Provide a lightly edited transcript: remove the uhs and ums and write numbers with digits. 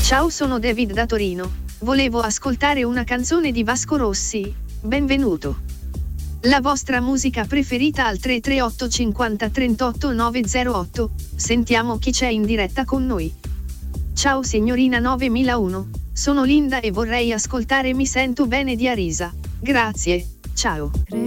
Ciao, sono David da Torino. Volevo ascoltare una canzone di Vasco Rossi. Benvenuto. La vostra musica preferita al 338 50 38 908. Sentiamo chi c'è in diretta con noi. Ciao signorina 9001. Sono Linda e vorrei ascoltare Mi sento bene di Arisa. Grazie. Ciao.